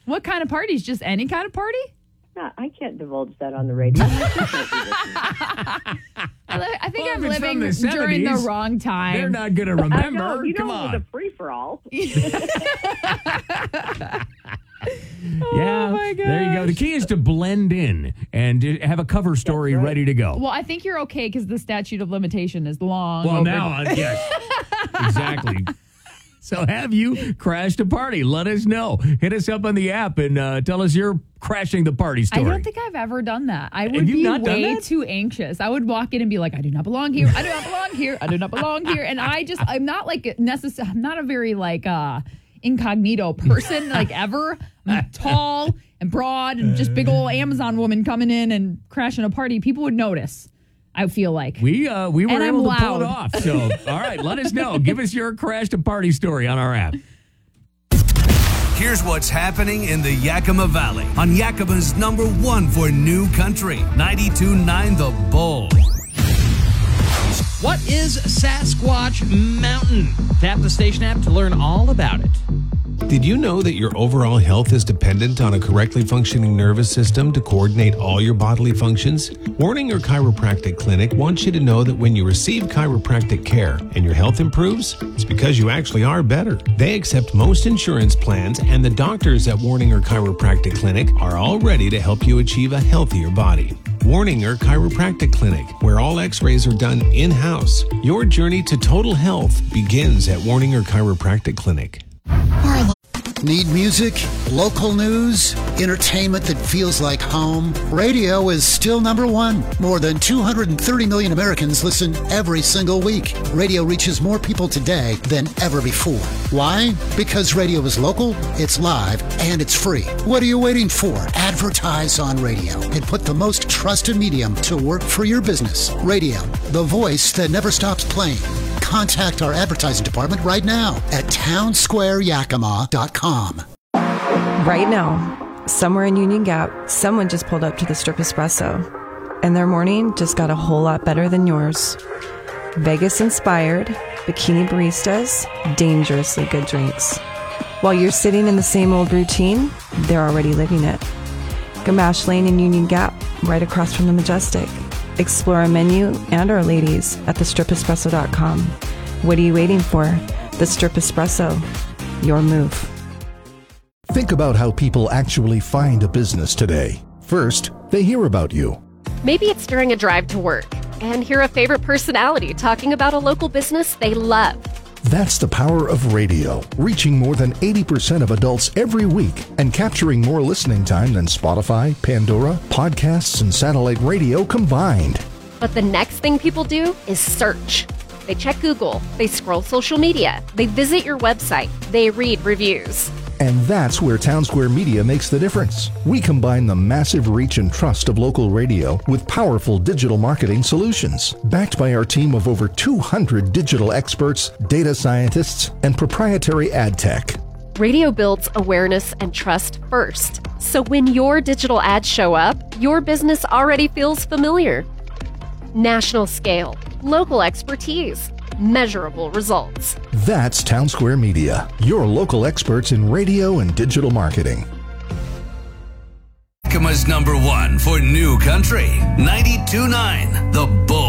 What kind of parties? Just any kind of party? No, I can't divulge that on the radio. I think I'm if it's living from the during the 70s, wrong time. They're not going to remember. I know, you Come know, on. it was a free-for-all. Yeah, my there you go. The key is to blend in and to have a cover story ready to go. Well, I think you're okay because the statute of limitation is long. Well, over. now, yes, exactly. So have you crashed a party? Let us know. Hit us up on the app and tell us your crashing the party story. I don't think I've ever done that. I would Have you be not done way that? too anxious. I would walk in and be like, I do not belong here. I do not belong here. I do not belong here. And I'm not like I'm not a very like incognito person like ever. I'm tall and broad and just big old Amazon woman coming in and crashing a party. People would notice. I feel like we were And able I'm to pull loud. it off. So, all right, let us know. Give us your crash to party story on our app. Here's what's happening in the Yakima Valley on Yakima's #1 for new country, 92.9 The Bull. What is Sasquatch Mountain? Tap the station app to learn all about it. Did you know that your overall health is dependent on a correctly functioning nervous system to coordinate all your bodily functions? Warninger Chiropractic Clinic wants you to know that when you receive chiropractic care and your health improves, it's because you actually are better. They accept most insurance plans, and the doctors at Warninger Chiropractic Clinic are all ready to help you achieve a healthier body. Warninger Chiropractic Clinic, where all x-rays are done in-house. Your journey to total health begins at Warninger Chiropractic Clinic. Need music, local news, entertainment that feels like home? Radio is still #1. More than 230 million Americans listen every single week. Radio reaches more people today than ever before. Why? Because radio is local, it's live, and it's free. What are you waiting for? Advertise on radio and put the most trusted medium to work for your business. Radio, the voice that never stops playing. Contact our advertising department right now at townsquareyakima.com. Right now, somewhere in Union Gap, someone just pulled up to the Strip Espresso, and their morning just got a whole lot better than yours. Vegas-inspired, bikini baristas, dangerously good drinks. While you're sitting in the same old routine, they're already living it. Gamache Lane in Union Gap, right across from the Majestic. Explore our menu and our ladies at thestriprespresso.com. What are you waiting for? The Strip Espresso. Your move. Think about how people actually find a business today. First, they hear about you. Maybe it's during a drive to work and hear a favorite personality talking about a local business they love. That's the power of radio, reaching more than 80% of adults every week and capturing more listening time than Spotify, Pandora, podcasts, and satellite radio combined. But the next thing people do is search. They check Google, they scroll social media, they visit your website, they read reviews. And that's where Townsquare Media makes the difference. We combine the massive reach and trust of local radio with powerful digital marketing solutions. Backed by our team of over 200 digital experts, data scientists, and proprietary ad tech. Radio builds awareness and trust first. So when your digital ads show up, your business already feels familiar. National scale, local expertise, measurable results. That's Townsquare Media, your local experts in radio and digital marketing. Yakima's #1 for new country, 92.9 The Bull.